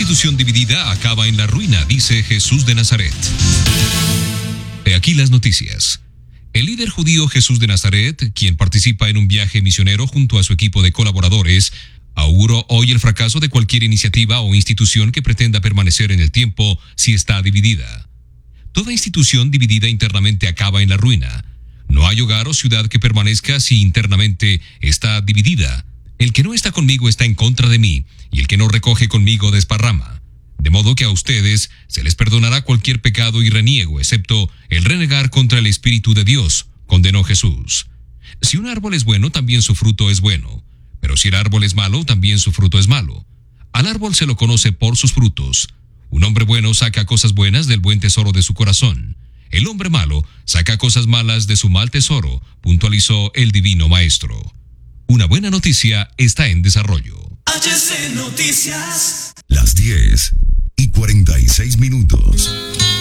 institución dividida acaba en la ruina, dice Jesús de Nazaret. He aquí las noticias. El líder judío Jesús de Nazaret, quien participa en un viaje misionero junto a su equipo de colaboradores, auguró hoy el fracaso de cualquier iniciativa o institución que pretenda permanecer en el tiempo si está dividida. Toda institución dividida internamente acaba en la ruina. No hay hogar o ciudad que permanezca si internamente está dividida. El que no está conmigo está en contra de mí, y el que no recoge conmigo desparrama. De modo que a ustedes se les perdonará cualquier pecado y reniego, excepto el renegar contra el Espíritu de Dios, condenó Jesús. Si un árbol es bueno, también su fruto es bueno. Pero si el árbol es malo, también su fruto es malo. Al árbol se lo conoce por sus frutos. Un hombre bueno saca cosas buenas del buen tesoro de su corazón. El hombre malo saca cosas malas de su mal tesoro, puntualizó el divino maestro. Una buena noticia está en desarrollo. HC Noticias. Las 10:46.